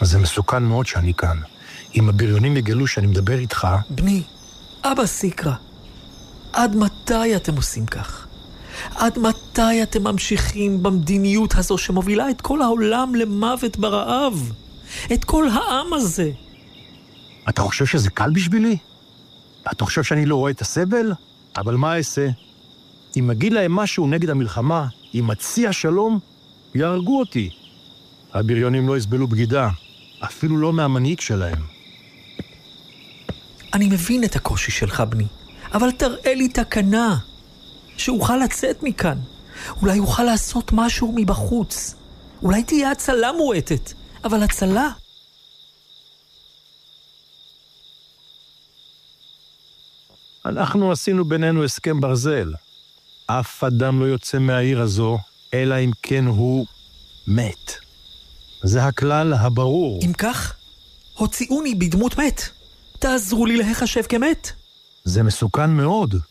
זה מסוכן מאוד שאני כאן. אם הבריונים יגלו שאני מדבר איתך... בני, אבא סיקרא, עד מתי אתם עושים כך? עד מתי אתם ממשיכים במדיניות הזו שמובילה את כל העולם למוות ברעב? את כל העם הזה? אתה חושב שזה קל בשבילי? אתה חושב שאני לא רואה את הסבל? אבל מה אעשה? אם אגיד להם משהו נגד המלחמה, אם מציע שלום, יהרגו אותי. הבריונים לא יסבלו בגידה, אפילו לא מהמנהיג שלהם. אני מבין את הקושי שלך, בני, אבל תראה לי תקנה, שאוכל לצאת מכאן. אולי אוכל לעשות משהו מבחוץ. אולי תהיה הצלה מועטת, אבל הצלה... אנחנו עשינו בינינו הסכם ברזל. אף אדם לא יוצא מהעיר הזו, אלא אם כן הוא מת. זה הכלל הברור. אם כך, הוציאוני בדמות מת. תעזרו לי להיחשב כמת. זה מסוכן מאוד.